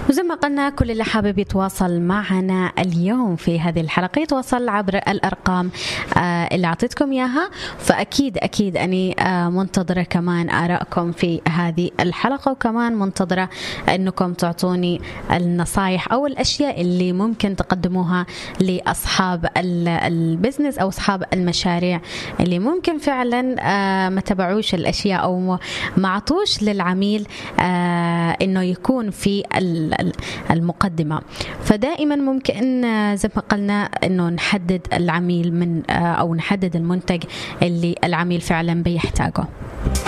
وزي ما قلنا كل اللي حابب يتواصل معنا اليوم في هذه الحلقة يتواصل عبر الأرقام اللي أعطيتكم إياها. فأكيد أني منتظرة كمان آرائكم في هذه الحلقة، وكمان منتظرة أنكم تعطوني النصايح أو الأشياء اللي ممكن تقدموها لأصحاب البزنس أو أصحاب المشاريع اللي ممكن فعلا ما تبعوش الأشياء أو ما عطوش للعميل إنه يكون في المقدمة. فدائما ممكن زي ما قلنا إنه نحدد العميل من أو نحدد المنتج اللي العميل فعلا بيحتاجه.